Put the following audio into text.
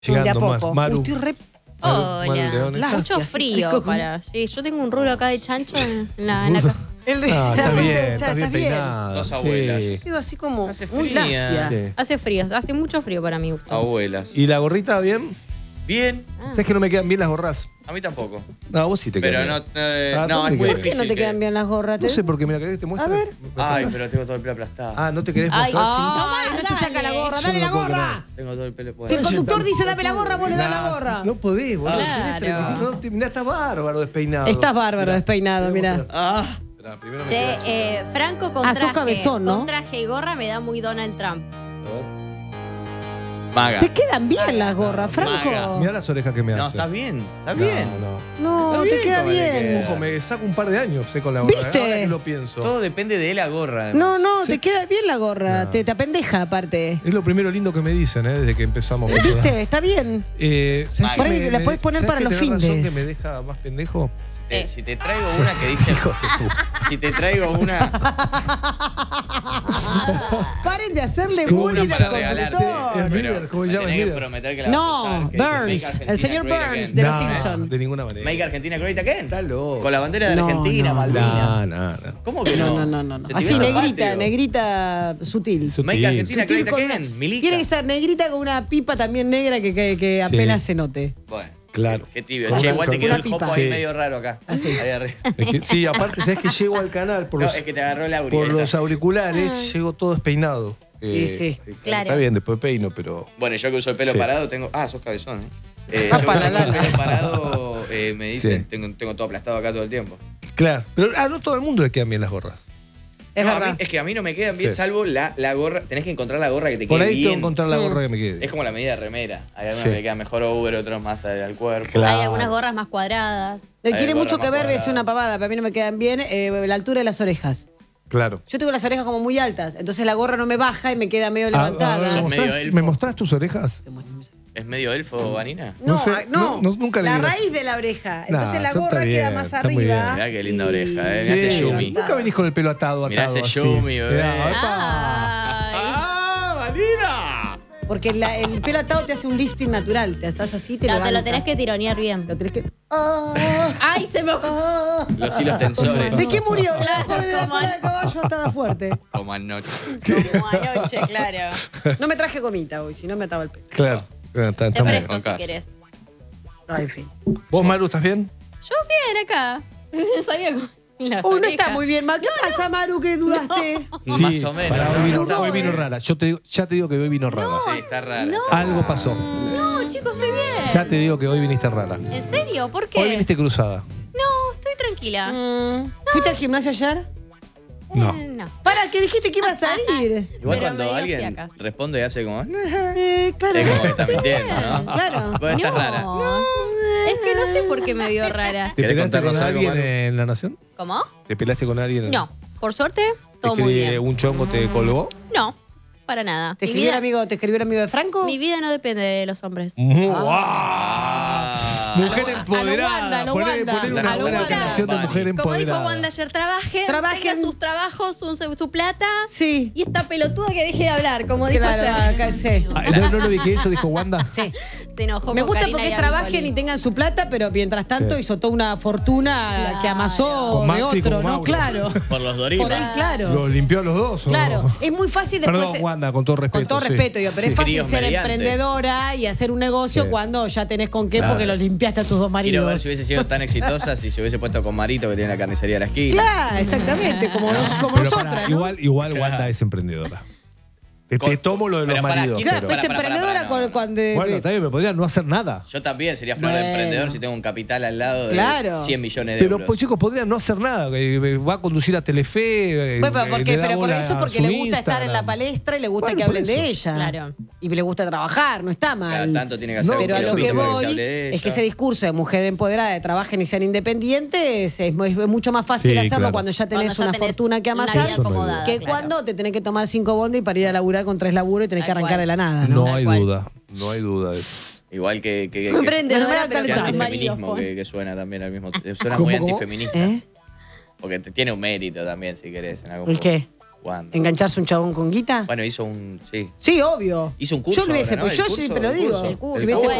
De a Llegando poco. Maru. Estoy re... Hola. Mucho frío para. Sí, yo tengo un rulo acá de chancho en la casa. Está bien peinada. Dos abuelas. Sí. Quedo así como Hace muy fría. lacia. Sí. Hace frío, hace mucho frío para mi gusto. Abuelas. ¿Y la gorrita bien? Bien. ¿Sabes que no me quedan bien las gorras? A mí tampoco. No, vos sí te Pero quedan no, bien. no, ¿dónde es muy quedan? ¿Por qué difícil. no te quedan bien las gorras? No sé por qué, mira, ¿querés que te muestre? A ver. Ay, pero tengo todo el pelo aplastado. Ah, ¿no te querés Ay, mostrar? Ay, no se dale. saca la gorra, Yo dale no la puedo gorra. Tengo todo el pelo. Si el Bueno. conductor dice dame la gorra, vos le das la gorra. No podés, boludo. Claro. Tenés requisitos. Mirá, estás bárbaro despeinado. Estás bárbaro despeinado, mirá. Ah, Esperá, primero me Che, queda- Franco con Ah, sos traje, cabezón, ¿no? con traje y gorra me da muy Donald Trump. maga. Te quedan bien las gorras, Maga. Franco. Mirá las orejas que me hace. No, estás bien. Está bien. No. No, Está te bien queda como le bien. queda. Ojo, me saco un par de años con la gorra. ¿Viste? Ahora que lo pienso. Todo depende de la gorra. además. No, no, Sí. te queda bien la gorra. No. Te apendeja aparte. Es lo primero lindo que me dicen, desde que empezamos. ¿Viste? Está bien. ¿Sabes Por qué ahí la podés poner para los razón findes. que me deja más pendejo? Si te traigo una que dice. Si te traigo una. Paren de hacerle ¿Cómo bullying no al para regalarte? conductor. Es Miller, ¿cómo se me llama? tenés que Miller. prometer que la vas a No, usar, que dice, Burns. "Make El Argentina señor great Burns again". de los No, Simpsons. de ninguna manera. Make Argentina great again. Está loco. Con la bandera de No, Argentina, no. Malvinas. No. ¿Cómo que no? No. Se te Así, viene negrita, patrio. negrita sutil. Sutil. Make Argentina Sutil great con una- again. Milita. Tiene que ser negrita con una pipa también negra que apenas se note. Bueno, Claro. qué tibio. Con Che, una- igual te con quedó una el jopo pipa. ahí Sí. medio raro acá. Así. Ahí arriba. Sí, aparte, ¿sabes que llego al canal por No, los, es que te agarró el auri. por ahí los está. auriculares? Llego todo despeinado. Y sí, claro. Está bien, después peino, pero... Bueno, yo que uso el pelo Sí. parado tengo. Ah, sos cabezón, yo Ah, que para uso el la- pelo parado me dicen, Sí. tengo todo aplastado acá todo el tiempo. Claro, pero no todo el mundo le quedan bien las gorras. Es No, a verdad. mí- es que a mí no me quedan bien, Sí. salvo la gorra. Tenés que encontrar la gorra que te Por quede ahí tengo que bien. encontrar la gorra que me quede. Es como la medida de remera. Hay algunas Sí. que le quedan mejor over, otros más al cuerpo. Claro. Hay algunas gorras más cuadradas. Tiene gorra mucho más que ver, es cuadrada. una pavada, pero a mí no me quedan bien la altura de las orejas. Claro. Yo tengo las orejas como muy altas, entonces la gorra no me baja y me queda medio levantada. ¿me mostrás- medio ¿Me elfo. mostrás tus orejas? ¿Es medio elfo, Vanina? No, No sé, no, nunca le la vi las- raíz de la oreja. Nah, Entonces la eso gorra está queda bien, más está muy arriba. bien. Mirá qué linda oreja, me Sí, hace Yumi. levantada. Nunca venís con el pelo atado. Mirá ese así. Yumi, bebé. Mirá, epa. Ay. ¡Ah, Vanina! Porque el pelo atado te hace un lifting natural. Te estás así, te No, te lo levanta. tenés que tironear bien. Lo tenés que... ¡Ay, se me ocurrió! Los hilos tensores. ¿De qué murió? De la Claro, cola de caballo hasta fuerte. Como anoche. Como anoche, claro. No me traje gomita hoy, si no me ataba el pelo. Claro. Está Te muy presto bien. si casa. querés. Ay, en fin. ¿Vos, Maru, estás bien? Yo bien acá. Sabía con las Uy, no orejas. está muy bien, Ma. ¿Qué pasa, Maru, que dudaste? Más o menos. pará, ¿no? hoy vino rara. ya te digo que hoy vino rara. Sí, está rara. Algo pasó. No, chicos, estoy bien. Ya te digo que hoy viniste rara. ¿En serio? ¿Por qué? Hoy viniste cruzada. No, estoy tranquila. ¿Fuiste al gimnasio ayer? No. No. Para, que dijiste que ibas a ir. Igual Pero me cuando dio alguien fiaca. responde y hace como. Claro. Es como que está estoy mintiendo, bien, ¿no? Claro. Vos estás No. rara. Es que no sé por qué me vio rara. ¿Te ¿Querés peleaste con contarnos algo, alguien Maru? en La Nación? ¿Cómo? ¿Te peleaste con alguien? No. Por suerte, ¿Te todo muy escribe bien. un chongo te colgó? No, para nada. ¿Te Mi escribió, vida, el amigo de Franco? mi vida no depende de los hombres. Ah. Mujer a empoderada. lo Wanda, Poner a una lo buena Wanda. canción de mujer Como dijo empoderada. Wanda ayer, trabajen, Trabajen. tengan sus trabajos, su plata. Sí. Y esta pelotuda que deje de hablar, como dijo Claro, ayer. acá sí. Ah, no lo vi que eso dijo Wanda. Sí. Se enojó Me con gusta Karina porque y trabajen Abicoli. y tengan su plata, pero mientras tanto Sí. hizo toda una fortuna Claro. que amasó Con Maxi, de otro, con ¿no? Mauro. Claro. Por los Por Doritos. ahí, claro. ¿Los limpió a los dos? o no? Claro. Es muy fácil después. Perdón, Wanda, con todo respeto. Con todo sí. respeto, yo, pero Sí. es fácil Críos ser mediante. emprendedora y hacer un negocio Sí. cuando ya tenés con qué Claro. porque lo limpiaste a tus dos maridos. Quiero ver si hubiese sido tan exitosa si se hubiese puesto con Marito que tiene la carnicería de la esquina. Claro, exactamente, como Pero nosotras, pará, ¿no? igual Claro. Wanda es emprendedora. Te Con- tomo lo de los pero pará, maridos. ¿quién- Claro, pero- pues Pará, emprendedora no, con- no. cuando... Bueno, está bien, pero podría no hacer nada. Yo también sería flor de Bueno. emprendedor si tengo un capital al lado de Claro. 100 millones de Pero euros. pues, chicos, podría no hacer nada. Va a conducir a Telefe. Bueno, pero, le da pero por bola eso a porque su le gusta estar en la Instagram. palestra y le gusta Bueno, que por hablen de eso. ella. Claro. Y le gusta trabajar, no está mal. Cada tanto tiene que hacer No, un Pero a lo que quilombito para se voy hable de ella. es que ese discurso de mujer empoderada, de trabajen y sean independientes, es mucho más fácil Sí, hacerlo claro. cuando ya tenés Cuando ya una tenés fortuna que una amasar vida acomodada, que claro. cuando te tenés que tomar 5 bondi para ir a laburar con 3 laburos y tenés que Tal arrancar cual. de la nada, ¿no? No Tal hay cual. duda. No hay duda de eso. Igual que Emprendedora, Me pero voy a con calentar. maridos, antifeminismo pon. que suena también al mismo tiempo. Suena ¿Cómo, muy cómo? antifeminista. ¿Eh? Porque tiene un mérito también, si querés. En algún ¿El punto. qué? ¿Cuándo? ¿Engancharse un chabón con guita? Bueno, hizo un... Sí. Sí, obvio. Hizo un curso Yo lo hubiese, ahora, ¿no? pero yo El curso, siempre lo el digo. curso. El curso, Si hubiese bueno.